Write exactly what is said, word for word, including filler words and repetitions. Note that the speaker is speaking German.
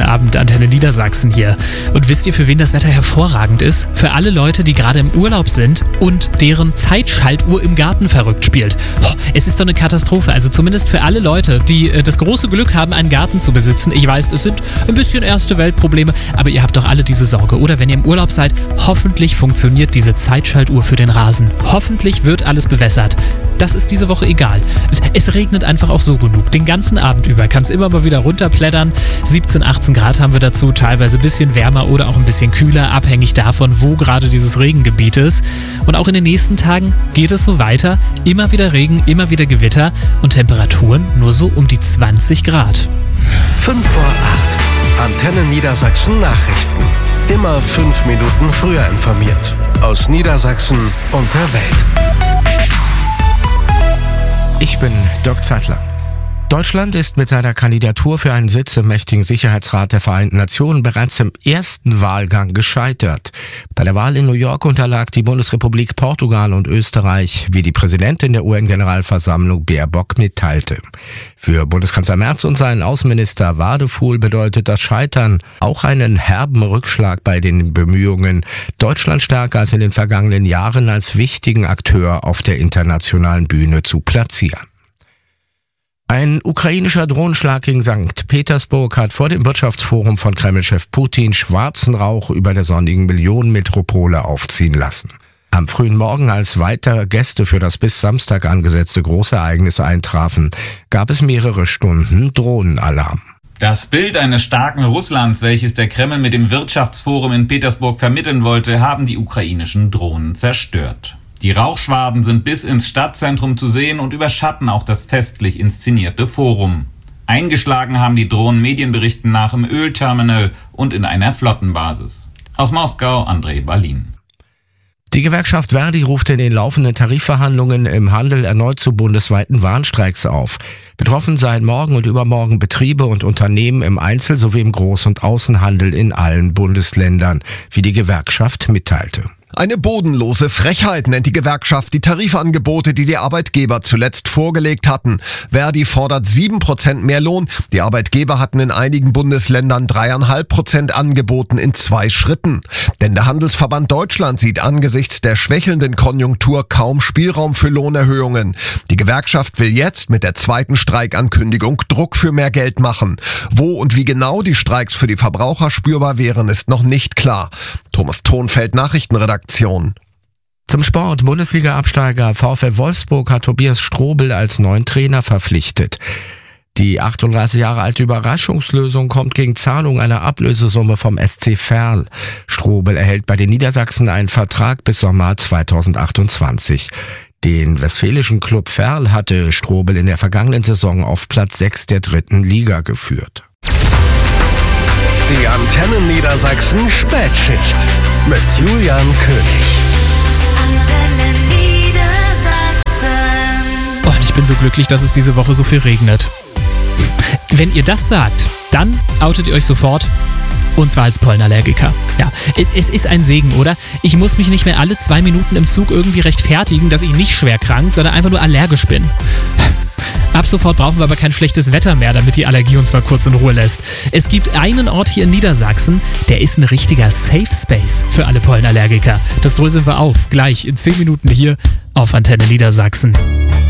Abend, Antenne Niedersachsen hier. Und wisst ihr, für wen das Wetter hervorragend ist? Für alle Leute, die gerade im Urlaub sind und deren Zeitschaltuhr im Garten verrückt spielt. Boah, es ist doch eine Katastrophe. Also zumindest für alle Leute, die äh, das große Glück haben, einen Garten zu besitzen. Ich weiß, es sind ein bisschen Erste-Welt-Probleme, aber ihr habt doch alle diese Sorge. Oder wenn ihr im Urlaub seid, hoffentlich funktioniert diese Zeitschaltuhr für den Rasen. Hoffentlich wird alles bewässert. Das ist diese Woche egal. Es regnet einfach auch so genug. Den ganzen Abend über kann es immer mal wieder runterplättern. siebzehn, achtzehn Grad haben wir dazu, teilweise ein bisschen wärmer oder auch ein bisschen kühler, abhängig davon, wo gerade dieses Regengebiet ist. Und auch in den nächsten Tagen geht es so weiter. Immer wieder Regen, immer wieder Gewitter und Temperaturen nur so um die zwanzig Grad. fünf vor acht. Antenne Niedersachsen Nachrichten. Immer fünf Minuten früher informiert. Aus Niedersachsen und der Welt. Ich bin Dirk Zeitler. Deutschland ist mit seiner Kandidatur für einen Sitz im mächtigen Sicherheitsrat der Vereinten Nationen bereits im ersten Wahlgang gescheitert. Bei der Wahl in New York unterlag die Bundesrepublik Portugal und Österreich, wie die Präsidentin der U N-Generalversammlung Baerbock mitteilte. Für Bundeskanzler Merz und seinen Außenminister Wadefuhl bedeutet das Scheitern auch einen herben Rückschlag bei den Bemühungen, Deutschland stärker als in den vergangenen Jahren als wichtigen Akteur auf der internationalen Bühne zu platzieren. Ein ukrainischer Drohnenschlag gegen Sankt Petersburg hat vor dem Wirtschaftsforum von Kreml-Chef Putin schwarzen Rauch über der sonnigen Millionenmetropole aufziehen lassen. Am frühen Morgen, als weitere Gäste für das bis Samstag angesetzte Großereignis eintrafen, gab es mehrere Stunden Drohnenalarm. Das Bild eines starken Russlands, welches der Kreml mit dem Wirtschaftsforum in Petersburg vermitteln wollte, haben die ukrainischen Drohnen zerstört. Die Rauchschwaden sind bis ins Stadtzentrum zu sehen und überschatten auch das festlich inszenierte Forum. Eingeschlagen haben die Drohnen Medienberichten nach im Ölterminal und in einer Flottenbasis. Aus Moskau, Andrei Balin. Die Gewerkschaft Verdi ruft in den laufenden Tarifverhandlungen im Handel erneut zu bundesweiten Warnstreiks auf. Betroffen seien morgen und übermorgen Betriebe und Unternehmen im Einzel- sowie im Groß- und Außenhandel in allen Bundesländern, wie die Gewerkschaft mitteilte. Eine bodenlose Frechheit nennt die Gewerkschaft die Tarifangebote, die die Arbeitgeber zuletzt vorgelegt hatten. Verdi fordert sieben Prozent mehr Lohn. Die Arbeitgeber hatten in einigen Bundesländern drei Komma fünf Prozent angeboten in zwei Schritten. Denn der Handelsverband Deutschland sieht angesichts der schwächelnden Konjunktur kaum Spielraum für Lohnerhöhungen. Die Gewerkschaft will jetzt mit der zweiten Streikankündigung Druck für mehr Geld machen. Wo und wie genau die Streiks für die Verbraucher spürbar wären, ist noch nicht klar. Thomas Thonfeld, Nachrichtenredaktion. Zum Sport. Bundesliga-Absteiger VfL Wolfsburg hat Tobias Strobel als neuen Trainer verpflichtet. Die achtunddreißig Jahre alte Überraschungslösung kommt gegen Zahlung einer Ablösesumme vom S C Verl. Strobel erhält bei den Niedersachsen einen Vertrag bis Sommer zweitausendachtundzwanzig. Den westfälischen Club Verl hatte Strobel in der vergangenen Saison auf Platz sechs der dritten Liga geführt. Die Antenne Niedersachsen Spätschicht mit Julian König. Antenne Niedersachsen. Oh, ich bin so glücklich, dass es diese Woche so viel regnet. Wenn ihr das sagt, dann outet ihr euch sofort. Und zwar als Pollenallergiker. Ja, es ist ein Segen, oder? Ich muss mich nicht mehr alle zwei Minuten im Zug irgendwie rechtfertigen, dass ich nicht schwer krank, sondern einfach nur allergisch bin. Ab sofort brauchen wir aber kein schlechtes Wetter mehr, damit die Allergie uns mal kurz in Ruhe lässt. Es gibt einen Ort hier in Niedersachsen, der ist ein richtiger Safe Space für alle Pollenallergiker. Das dröseln wir auf, gleich in zehn Minuten hier auf Antenne Niedersachsen.